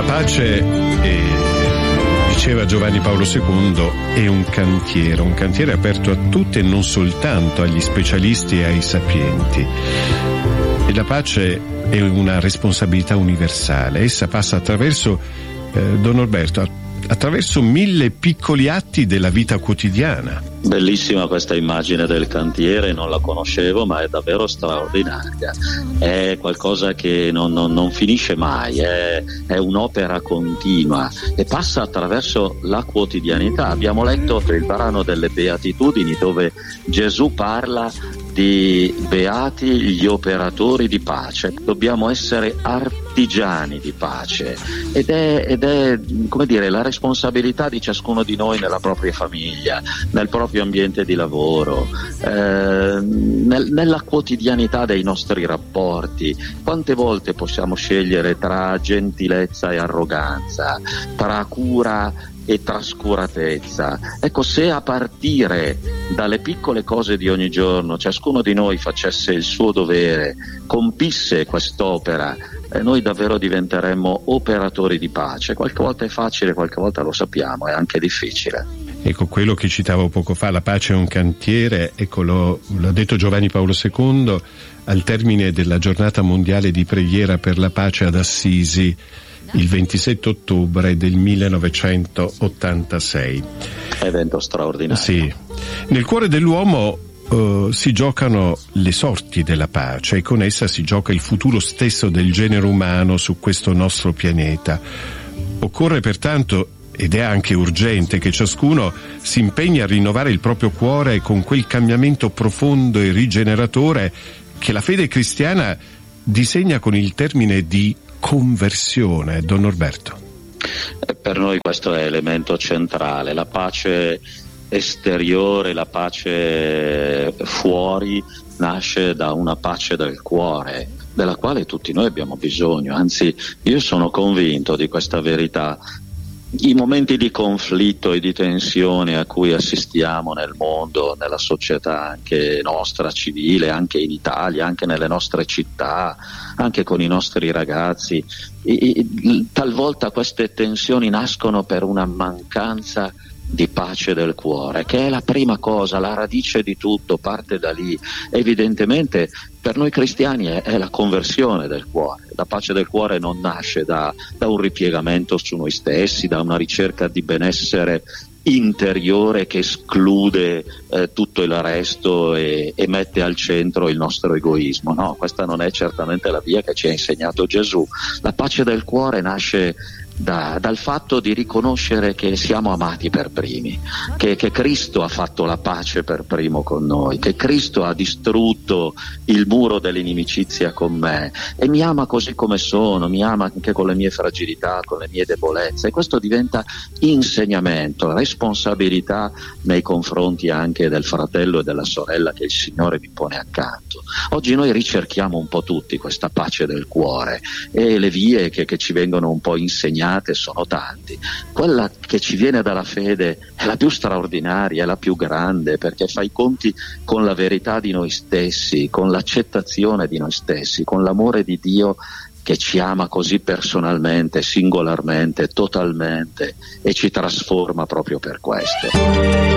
pace, diceva Giovanni Paolo II, è un cantiere aperto a tutti e non soltanto agli specialisti e ai sapienti. E la pace è una responsabilità universale. Essa passa attraverso, Don Norberto, attraverso 1000 piccoli atti della vita quotidiana. Bellissima questa immagine del cantiere, non la conoscevo, ma è davvero straordinaria. È qualcosa che non finisce mai, è un'opera continua e passa attraverso la quotidianità. Abbiamo letto il brano delle Beatitudini, dove Gesù parla di beati gli operatori di pace. Dobbiamo essere artigiani di pace ed è come dire, la responsabilità di ciascuno di noi nella propria famiglia, nel proprio ambiente di lavoro, nella quotidianità dei nostri rapporti. Quante volte possiamo scegliere tra gentilezza e arroganza, tra cura e trascuratezza? Ecco, se a partire dalle piccole cose di ogni giorno ciascuno di noi facesse il suo dovere, compisse quest'opera, noi davvero diventeremmo operatori di pace. Qualche volta è facile, qualche volta, lo sappiamo, è anche difficile. Ecco, quello che citavo poco fa, la pace è un cantiere, ecco, l'ha detto Giovanni Paolo II al termine della giornata mondiale di preghiera per la pace ad Assisi, il 27 ottobre del 1986. Evento straordinario. Sì. Nel cuore dell'uomo si giocano le sorti della pace e con essa si gioca il futuro stesso del genere umano su questo nostro pianeta. Occorre pertanto, ed è anche urgente, che ciascuno si impegni a rinnovare il proprio cuore con quel cambiamento profondo e rigeneratore che la fede cristiana disegna con il termine di conversione. Don Norberto. Per noi questo è elemento centrale. La pace esteriore, la pace fuori nasce da una pace del cuore, della quale tutti noi abbiamo bisogno. Anzi, io sono convinto di questa verità. I momenti di conflitto e di tensione a cui assistiamo nel mondo, nella società anche nostra civile, anche in Italia, anche nelle nostre città, anche con i nostri ragazzi, talvolta queste tensioni nascono per una mancanza di pace del cuore, che è la prima cosa, la radice di tutto, parte da lì. Evidentemente per noi cristiani è la conversione del cuore. La pace del cuore non nasce da un ripiegamento su noi stessi, da una ricerca di benessere interiore che esclude tutto il resto e mette al centro il nostro egoismo. No, questa non è certamente la via che ci ha insegnato Gesù. La pace del cuore nasce dal fatto di riconoscere che siamo amati per primi, che Cristo ha fatto la pace per primo con noi, che Cristo ha distrutto il muro dell'inimicizia con me e mi ama così come sono, mi ama anche con le mie fragilità, con le mie debolezze, e questo diventa insegnamento, responsabilità nei confronti anche del fratello e della sorella che il Signore mi pone accanto. Oggi noi ricerchiamo un po' tutti questa pace del cuore e le vie che ci vengono un po' insegnate sono tanti. Quella che ci viene dalla fede è la più straordinaria, è la più grande, perché fa i conti con la verità di noi stessi, con l'accettazione di noi stessi, con l'amore di Dio che ci ama così personalmente, singolarmente, totalmente, e ci trasforma proprio per questo.